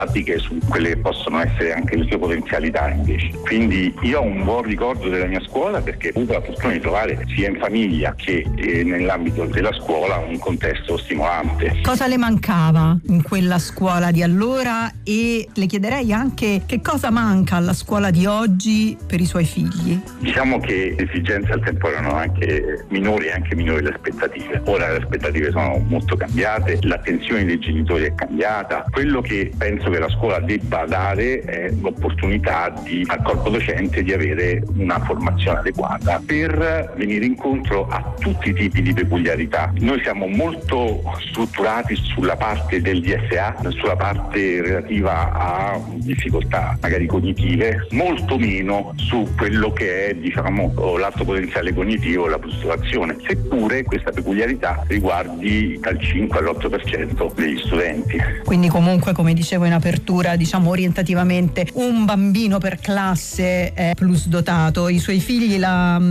pratiche, su quelle che possono essere anche le sue potenzialità invece. Quindi io ho un buon ricordo della mia scuola perché ho avuto la fortuna di trovare sia in famiglia che nell'ambito della scuola un contesto stimolante. Cosa le mancava in quella scuola di allora e le chiederei anche che cosa manca alla scuola di oggi per i suoi figli? Diciamo che le esigenze al tempo erano anche minori e anche minori le aspettative. Ora le aspettative sono molto cambiate, l'attenzione dei genitori è cambiata. Quello che penso che la scuola debba dare è l'opportunità al corpo docente di avere una formazione adeguata per venire incontro a tutti i tipi di peculiarità. Noi siamo molto strutturati sulla parte del DSA, sulla parte relativa a difficoltà magari cognitive, molto meno su quello che è l'alto potenziale cognitivo, la frustrazione, seppure questa peculiarità riguardi dal 5 all'8% degli studenti. Quindi comunque, come dicevo in apertura, orientativamente un bambino per classe è plus dotato. I suoi figli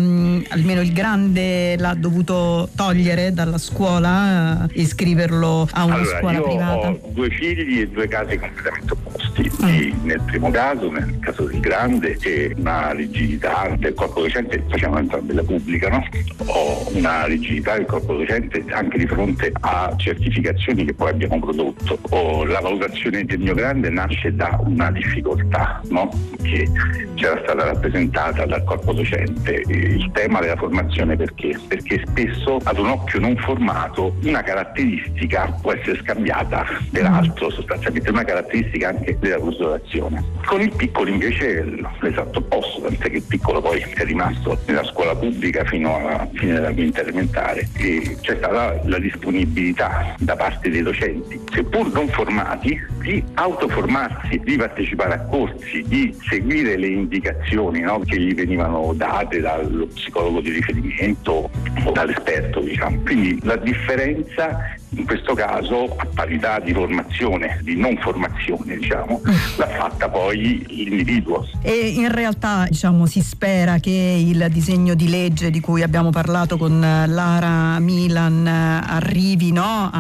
almeno il grande l'ha dovuto togliere dalla scuola, iscriverlo a una scuola privata. Io ho 2 figli e 2 casi completamente opposti. Nel primo caso, nel caso del grande, c'è una rigidità del corpo docente, facciamo entrambe la pubblica, no? Ho una rigidità del corpo docente anche di fronte a certificazioni che poi abbiamo prodotto. La valutazione del mio grande nasce da una difficoltà, no? Che c'era stata rappresentata dal corpo docente. Il tema della formazione perché spesso ad un occhio non formato una caratteristica può essere scambiata per altro, sostanzialmente una caratteristica anche della frustrazione. Con il piccolo invece è l'esatto opposto, tant'è che il piccolo poi è rimasto nella scuola pubblica fino alla fine della quinta elementare e c'è stata la disponibilità da parte dei docenti, seppur non formati, di autoformarsi, di partecipare a corsi, di seguire le indicazioni, no, che gli venivano date dallo psicologo di riferimento o dall'esperto, diciamo. Quindi la differenza in questo caso, a parità di formazione, di non formazione, diciamo, l'ha fatta poi l'individuo. E in realtà, si spera che il disegno di legge di cui abbiamo parlato con Lara Milan arrivi,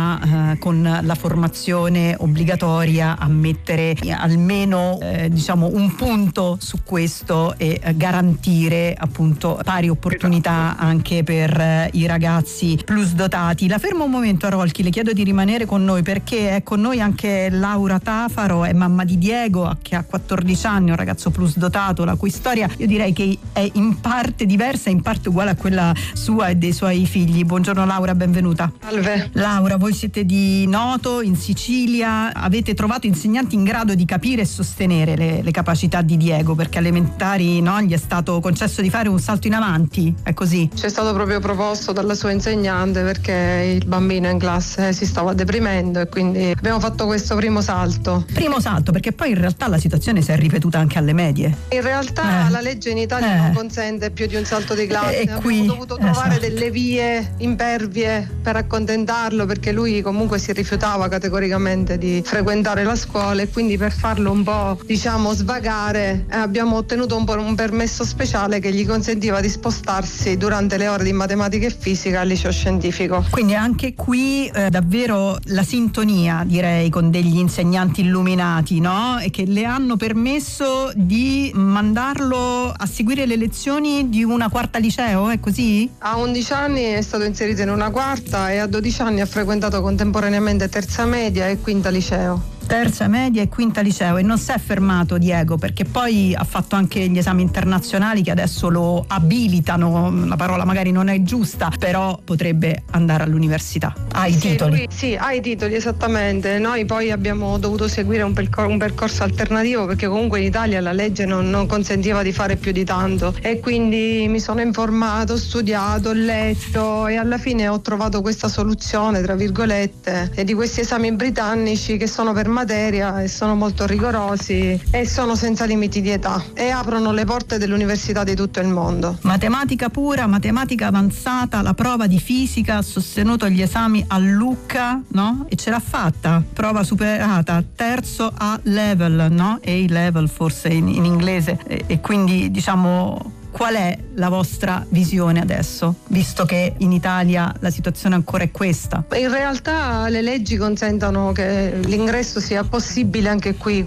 con la formazione obbligatoria a mettere almeno un punto su questo e garantire appunto pari opportunità anche per i ragazzi plus dotati. La fermo un momento, Arolchi, le chiedo di rimanere con noi perché è con noi anche Laura Tafaro, è mamma di Diego che ha 14 anni, un ragazzo plus dotato, la cui storia io direi che è in parte diversa, in parte uguale a quella sua e dei suoi figli. Buongiorno Laura, benvenuta. Salve. Laura, voi siete di Noto, in Sicilia, avete trovato insegnanti in grado di capire e sostenere le capacità di Diego, perché alle elementari gli è stato concesso di fare un salto in avanti, è così? C'è stato proprio proposto dalla sua insegnante perché il bambino in classe si stava deprimendo e quindi abbiamo fatto questo primo salto. Primo salto, perché poi in realtà la situazione si è ripetuta anche alle medie. In realtà la legge in Italia non consente più di un salto di classe, abbiamo dovuto trovare delle vie impervie per accontentarlo perché lui comunque si rifiutava categoricamente di frequentare la scuola e quindi per farlo un po' svagare abbiamo ottenuto un permesso speciale che gli consentiva di spostarsi durante le ore di matematica e fisica al liceo scientifico. Quindi anche qui davvero la sintonia, direi, con degli insegnanti illuminati, no? E che le hanno permesso di mandarlo a seguire le lezioni di una quarta liceo, è così? A 11 anni è stato inserito in una quarta e a 12 anni ha frequentato contemporaneamente terza media e quinta liceo. Terza media e quinta liceo, e non si è fermato Diego perché poi ha fatto anche gli esami internazionali che adesso lo abilitano, la parola magari non è giusta, però potrebbe andare all'università. Ha i titoli? Sì, ha i titoli, esattamente. Noi poi abbiamo dovuto seguire un percorso alternativo perché comunque in Italia la legge non consentiva di fare più di tanto e quindi mi sono informato, ho studiato, ho letto e alla fine ho trovato questa soluzione, tra virgolette, e di questi esami britannici che sono per materia e sono molto rigorosi e sono senza limiti di età e aprono le porte dell'università di tutto il mondo. Matematica pura, matematica avanzata, la prova di fisica, ha sostenuto gli esami a Lucca, no? E ce l'ha fatta, prova superata, terzo A level, no? A level forse in inglese e quindi qual è la vostra visione adesso, visto che in Italia la situazione ancora è questa? In realtà le leggi consentono che l'ingresso sia possibile anche qui,